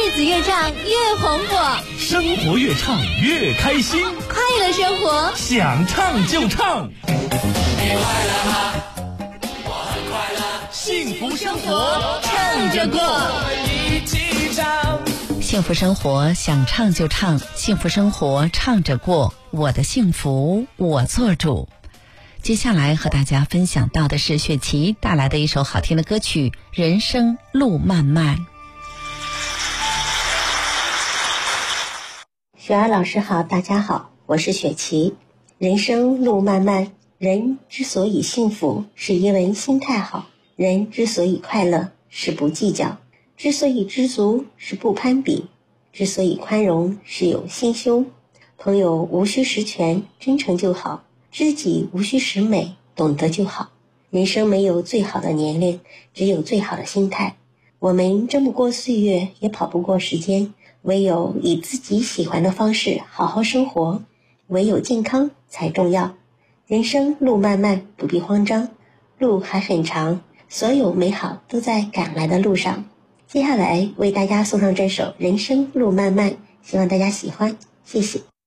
日子越长越红火， 生活越唱越开心， 快乐生活想唱就唱。 你快乐吗？我很快乐。 幸福生活唱着过， 一起唱。 幸福生活想唱就唱，幸福生活唱着过，我的幸福我做主。接下来和大家分享到的是雪琪带来的一首好听的歌曲《人生路漫漫》。 雪儿老师好，大家好，我是雪琪。人生路漫漫，人之所以幸福，是因为心态好；人之所以快乐，是不计较；之所以知足，是不攀比；之所以宽容，是有心胸。朋友无需十全，真诚就好；知己无需十美，懂得就好。人生没有最好的年龄，只有最好的心态。我们争不过岁月，也跑不过时间，唯有以自己喜欢的方式好好生活，唯有健康才重要。人生路漫漫，不必慌张，路还很长，所有美好都在赶来的路上。接下来为大家送上这首《人生路漫漫》，希望大家喜欢，谢谢。